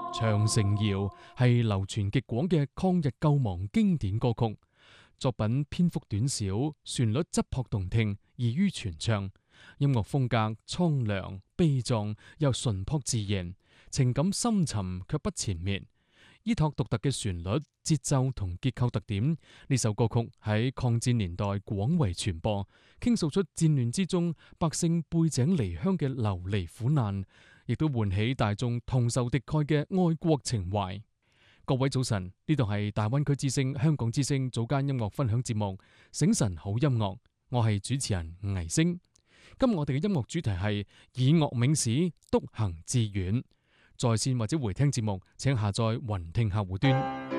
長城謠係流傳極廣嘅抗日救亡經典歌曲，作品篇幅短小，旋律質樸動聽，易於傳唱。音樂風格蒼涼悲壯又淳樸自然，情感深沉卻不纏綿。依託獨特嘅旋律、節奏同結構特點，呢首歌曲喺抗戰年代廣為傳播，傾訴出戰亂之中百姓背井離鄉嘅流離苦難，亦都喚起大眾同仇敵愾嘅愛國情懷。各位早晨，呢度係大灣區之聲香港之聲早間音樂分享節目《醒晨好音樂》，我係主持人倪星。今日我哋嘅音樂主題係以樂銘史，篤行致遠。在線或者回聽節目，請下載雲聽客戶端。